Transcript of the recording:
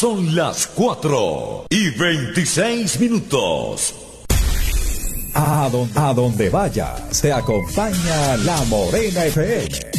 Son las 4:26. A donde vayas, te acompaña La Morena FM.